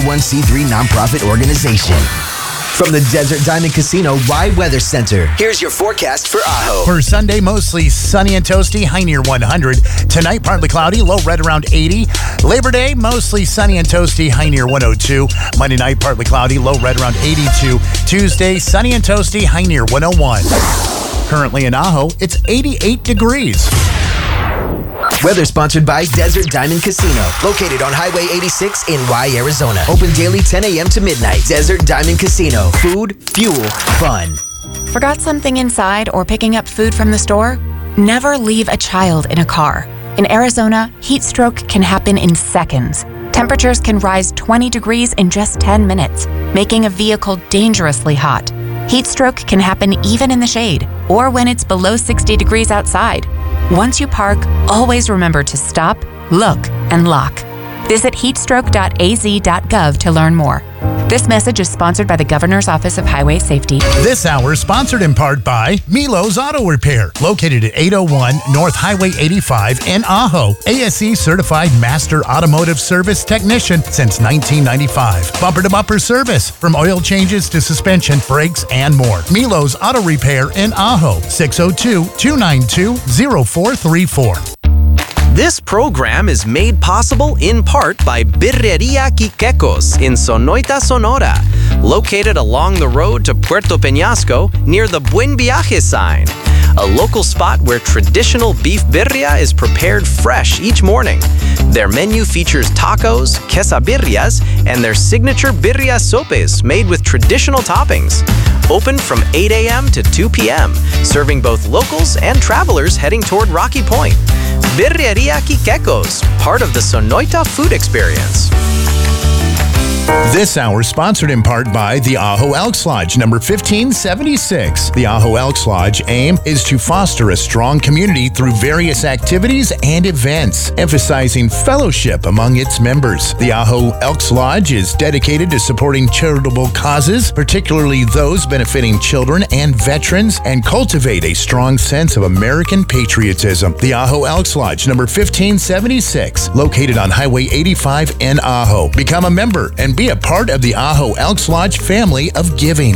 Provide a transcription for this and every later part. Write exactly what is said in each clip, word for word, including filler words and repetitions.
one c three nonprofit organization. From the Desert Diamond Casino Y Weather Center, here's your forecast for Ajo. For Sunday, mostly sunny and toasty, high near one hundred. Tonight, partly cloudy, low right around eighty. Labor Day, mostly sunny and toasty, high near one oh two. Monday night, partly cloudy, low right around eighty-two. Tuesday, sunny and toasty, high near one oh one. Currently in Ajo, it's eighty-eight degrees. Weather sponsored by Desert Diamond Casino, located on Highway eighty-six in Y, Arizona. Open daily ten a.m. to midnight. Desert Diamond Casino. Food, fuel, fun. Forgot something inside or picking up food from the store? Never leave a child in a car. In Arizona, heat stroke can happen in seconds. Temperatures can rise twenty degrees in just ten minutes, making a vehicle dangerously hot. Heat stroke can happen even in the shade or when it's below sixty degrees outside. Once you park, always remember to stop, look, and lock. Visit heatstroke dot a z dot gov to learn more. This message is sponsored by the Governor's Office of Highway Safety. This hour is sponsored in part by Milo's Auto Repair, located at eight oh one North Highway eighty-five in Ajo. A S E certified master automotive service technician since nineteen ninety-five. Bumper-to-bumper service, from oil changes to suspension, brakes, and more. Milo's Auto Repair in Ajo, six oh two, two nine two, oh four three four. This program is made possible in part by Birreria Quiquecos in Sonoita, Sonora, located along the road to Puerto Peñasco near the Buen Viaje sign, a local spot where traditional beef birria is prepared fresh each morning. Their menu features tacos, quesabirrias, and their signature birria sopes made with traditional toppings. Open from eight a.m. to two p.m., serving both locals and travelers heading toward Rocky Point. Birreria Quiquecos, part of the Sonoita food experience. This hour sponsored in part by the Ajo Elks Lodge, number fifteen seventy-six. The Ajo Elks Lodge aim is to foster a strong community through various activities and events, emphasizing fellowship among its members. The Ajo Elks Lodge is dedicated to supporting charitable causes, particularly those benefiting children and veterans, and cultivate a strong sense of American patriotism. The Ajo Elks Lodge, number fifteen seventy-six, located on Highway eighty-five in Ajo. Become a member and be a part of the Ajo Elks Lodge family of giving.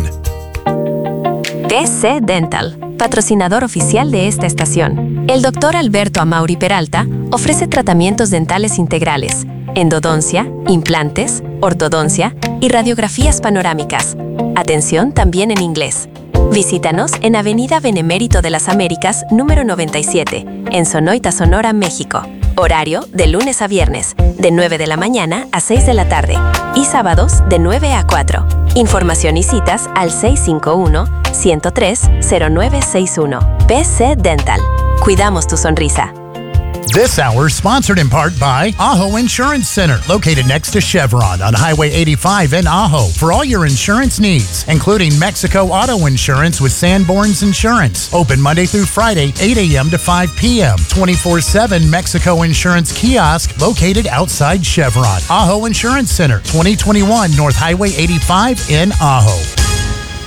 T C Dental, patrocinador oficial de esta estación. El doctor Alberto Amauri Peralta ofrece tratamientos dentales integrales, endodoncia, implantes, ortodoncia y radiografías panorámicas. Atención también en inglés. Visítanos en Avenida Benemérito de las Américas, número noventa y siete, en Sonoita, Sonora, México. Horario de lunes a viernes, de nueve de la mañana a seis de la tarde y sábados de nueve a cuatro. Información y citas al seis cinco uno, uno cero tres, cero nueve seis uno. P C Dental. Cuidamos tu sonrisa. This hour sponsored in part by Ajo Insurance Center, located next to Chevron on Highway eighty-five in Ajo, for all your insurance needs, including Mexico Auto Insurance with Sanborn's Insurance. Open Monday through Friday, eight a.m. to five p.m. twenty-four seven Mexico Insurance Kiosk, located outside Chevron. Ajo Insurance Center, twenty twenty-one North Highway eighty-five in Ajo.